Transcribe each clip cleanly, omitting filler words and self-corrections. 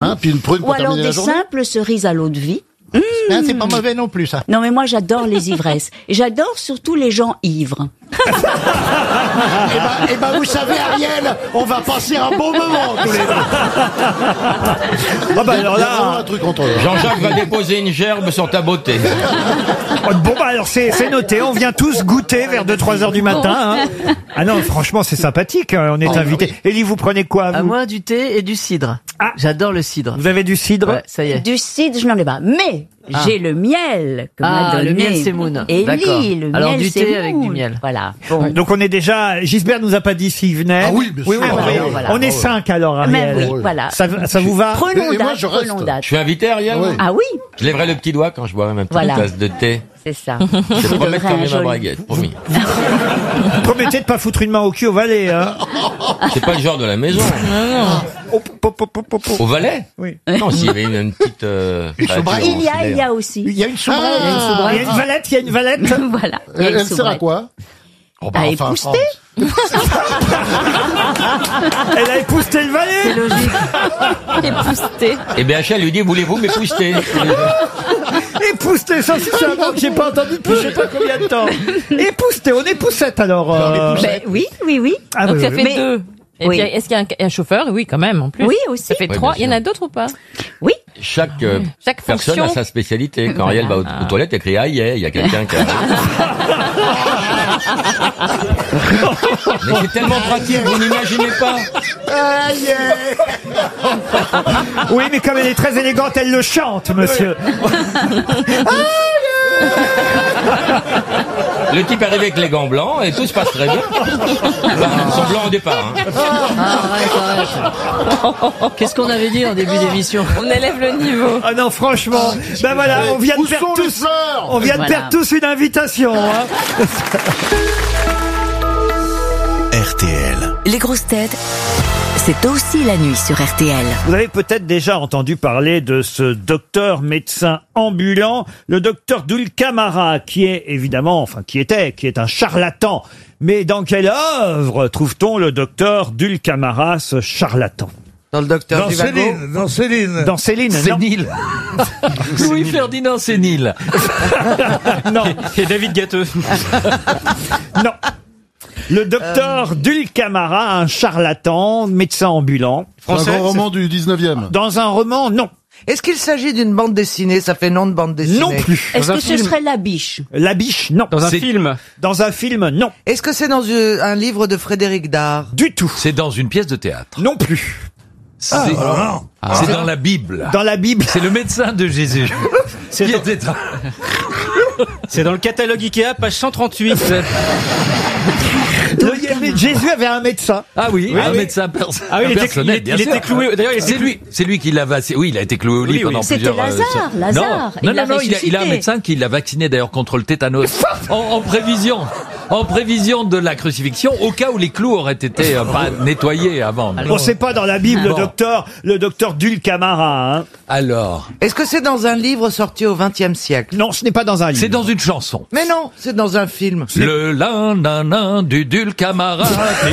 Hein, puis une prune pour Ou alors terminer la des journée. simples cerises à l'eau de vie. Hein, c'est pas mauvais non plus, ça. Non mais moi j'adore les ivresses. Et j'adore surtout les gens ivres. Eh ben, vous savez, Ariel, on va passer un bon moment tous les deux. Ah bah alors Il y a vraiment là, un truc entre eux. Jean-Jacques va déposer une gerbe sur ta beauté. bon bah alors c'est noté, on vient tous goûter vers 2-3 heures du matin. Hein. Ah non, franchement c'est sympathique, hein, on est invités. Élie, vous prenez quoi À vous moi, du thé et du cidre. Ah. J'adore le cidre. Vous avez du cidre? Ouais, ça y est. Du cidre, je n'en ai pas. Mais j'ai le miel que m'a donné le miel Semoun. Élie, D'accord. le Alors, miel du thé Semoun. avec du miel. Voilà. Bon. Donc on est déjà, Gisbert nous a pas dit s'il venait. Ah oui, bien sûr. Voilà. On est 5 alors, Ariel. Mais oui, voilà. Ça vous va? Prenons Et moi, date, je reste. prenons date. Je suis invité, Ariel. Ah ouais. Ah oui, Je lèverai le petit doigt quand je boirai ma petite Voilà. tasse de thé. c'est ça. Je Vous promets de devrez un fermer ma joli- braguette, promis. Promettez de pas foutre une main au cul au valet, hein. C'est pas le genre de la maison. Hop, hop, hop, hop, hop. Au Valais? Oui. Non, s'il y avait une petite... soubrette. Il y a aussi. Il y a une soubrette. Il y a une valette, il y a une valette. Voilà. Il y a une Elle sert à soubrette. quoi? Oh, bah, À enfin, épousseter. Elle a épousté le valet. Épousseter. Et BHL lui dit, voulez-vous m'épouster? Épousté, ça aussi c'est un mot que j'ai pas entendu depuis je sais pas combien de temps. Épousté, on est poussette alors. Ben, oui. Ah, Donc oui, ça oui, fait oui. 2. Et Oui. puis, est-ce qu'il y a un chauffeur? Oui, quand même, en plus. Oui, aussi. Ça fait Oui, 3. bien Il y en a sûr. d'autres ou pas? Oui. Chaque Chaque personne fonction. a sa spécialité. Quand Ariel va aux toilettes, elle crie aïe, il y a quelqu'un qui arrive. Mais c'est tellement pratique, vous n'imaginez pas. Oui, mais comme elle est très élégante, elle le chante, monsieur. Le type arrive avec les gants blancs et tout se passe très bien. Ils sont blancs au départ. Hein. Arrête. Qu'est-ce qu'on avait dit en début d'émission? On élève le niveau. Ah non, franchement, ben voilà, on vient de Où perdre sont les tous, fleurs? on vient de Voilà. perdre tous une invitation. Hein. RTL. Les grosses têtes, c'est aussi la nuit sur RTL. Vous avez peut-être déjà entendu parler de ce docteur médecin ambulant, le docteur Dulcamara, qui est évidemment, qui est un charlatan. Mais dans quelle œuvre trouve-t-on le docteur Dulcamara, ce charlatan? Dans le docteur Dans Zhivago. Céline, dans Céline. Dans Céline, non. Sénile. Louis-Ferdinand Sénile. Non, Et David Gâteux. non. Le docteur Dulcamara, un charlatan, médecin ambulant. C'est un Français, grand roman du 19e. Dans un roman, non. Est-ce qu'il s'agit d'une bande dessinée? Ça fait nom de bande dessinée. Non plus. Est-ce Dans un que ce film. serait la biche? La biche, non. Dans un film. Dans un film, non. Est-ce que c'est dans un livre de Frédéric Dard? Du tout. C'est dans une pièce de théâtre. Non plus. C'est dans la Bible. Dans la Bible. C'est le médecin de Jésus. C'est dans le catalogue Ikea, page 138. Jésus avait un médecin. Ah oui, Oui, un oui. médecin Ah oui, il était, personnel, bien sûr. était cloué. D'ailleurs, il était C'est lui qui l'a vacciné. Oui, il a été cloué au lit Oui, oui. pendant C'était plusieurs... Lazare. Non, Il l'a il a un ressuscité. médecin qui l'a vacciné d'ailleurs contre le tétanos en prévision de la crucifixion, au cas où les clous auraient été pas nettoyés avant. On sait pas dans la Bible, Bon. le docteur Dulcamara. Hein. Alors, Est-ce que c'est dans un livre sorti au XXe siècle? Non, ce n'est pas dans un livre. c'est dans une chanson. Mais non, c'est dans un film. Le lin du Dulcamara. C'est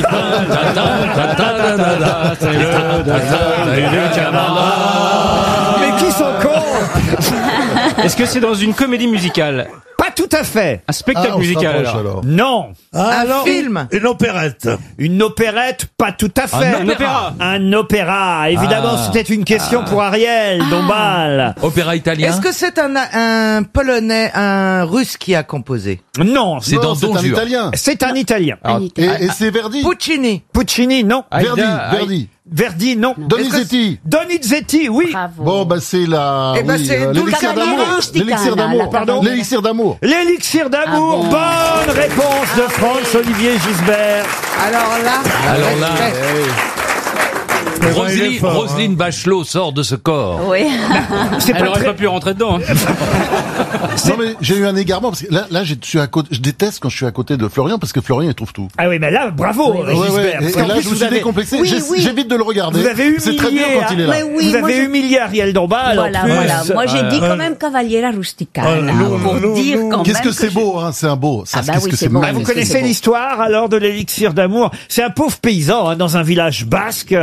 le Dulcamara. Mais qui sont cons? Est-ce que c'est dans une comédie musicale? Pas tout à fait. Un spectacle on se musical rapproche, alors. Non. Un film. Une opérette. Une opérette, pas tout à fait. Un opéra. Un opéra. Évidemment, Ah. c'était une question pour Ariel Dombal. Opéra italien. Est-ce que c'est un Polonais, un Russe qui a composé? Non. C'est Non, dans c'est Don un Juan. Italien. C'est un Italien. Et c'est Verdi. Puccini. Puccini, non. Verdi. Verdi, non. Donizetti. Donizetti, oui. Bravo. Bon, bah c'est la... Eh ben, c'est l'élixir Dulcamara d'amour. rusticana, L'élixir d'amour. la Pardon. cavalière. L'élixir d'amour. L'élixir d'amour. Ah bon. Bonne réponse de Franz-Olivier Gisbert. Alors là. Alors là, Il est fort, Roselyne Bachelot sort de ce corps. Oui. C'est Elle pas aurait très... pas pu rentrer dedans. Hein. Non mais j'ai eu un égarement parce que là je suis à côté. Je déteste quand je suis à côté de Florian parce que Florian il trouve tout. Ah oui, mais là, bravo, Ouais, ouais. Gisbert. Et, Parce qu'en là plus, je me vous suis avez- décomplexé. Oui, oui. J'évite de le regarder. Vous avez humilié, C'est très bien quand il est là. Mais oui, vous moi, avez humilié Ariel Dombal. Voilà, en plus. voilà. Moi, j'ai dit quand même Cavaliera Rusticana. Pour dire quand Qu'est-ce même que c'est beau, hein. C'est un beau. Ça, Ah bah qu'est-ce oui, que c'est c'est beau. Ah, vous magnifique. connaissez c'est beau. l'histoire alors de l'élixir d'amour? C'est un pauvre paysan hein, dans un village basque à la fin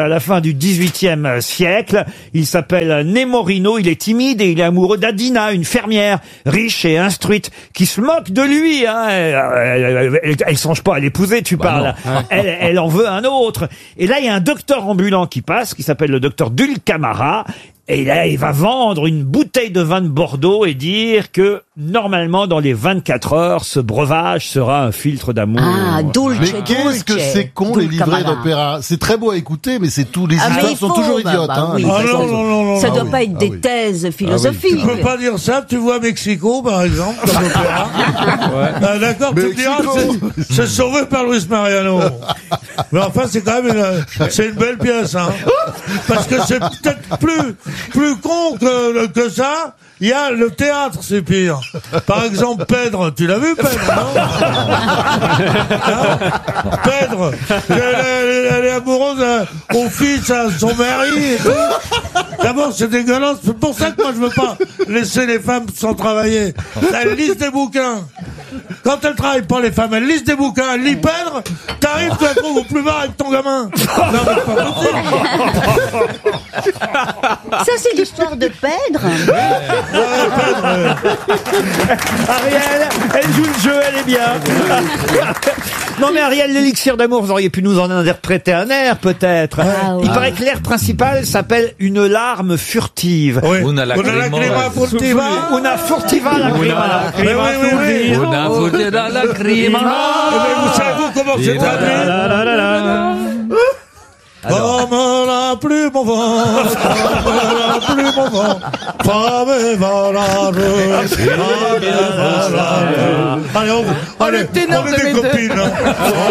du XVIIIe siècle. Il s'appelle Nemorino, il est timide et il est amoureux d'Adina, une fermière riche et instruite qui se moque de lui. Hein. Elle songe pas à l'épouser, tu parles. Elle en veut un autre. Et là, il y a un docteur ambulant qui passe, qui s'appelle le docteur Dulcamara. Et là, il va vendre une bouteille de vin de Bordeaux et dire que, normalement, dans les 24 heures, ce breuvage sera un filtre d'amour. Ah, dolce, Mais qu'est-ce que c'est con, les livrets d'opéra. C'est très beau à écouter, mais c'est tout, les histoires sont toujours idiotes. Oui, Ah non. ça doit pas être des thèses philosophiques. Tu peux pas dire ça, tu vois Mexico, par exemple, comme opéra. Ah, d'accord, tu me diras, c'est sauvé par Luis Mariano. Mais enfin, c'est quand même c'est une belle pièce, hein. Parce que c'est peut-être plus con que ça. Il y a le théâtre, c'est pire. Par exemple, Pedre, tu l'as vu, Pedre, non? Pedre, elle est amoureuse au fils, à son mari et tout. D'abord, c'est dégueulasse. C'est pour ça que moi, je veux pas laisser les femmes sans travailler. Elles lisent des bouquins. Quand elles travaillent pas, les femmes, elles lisent des bouquins, elles lisent Pedre, t'arrives, tu la trouves au plus bas avec ton gamin. Non, mais c'est pas possible. Ça, c'est l'histoire de Pedre. Ariel, elle joue le jeu, elle est bien. Non mais Ariel, l'élixir d'amour, vous auriez pu nous en interpréter un air peut-être. Il paraît que l'air principal s'appelle une larme furtive. Oui. Una lacrima furtiva. Una furtiva lacrima. Una furtiva lacrima. Vous savez comment c'est traduit? Comme la plume au vent, comme la plume au vent, femme et valage, femme et valage. Allez, on est des copines.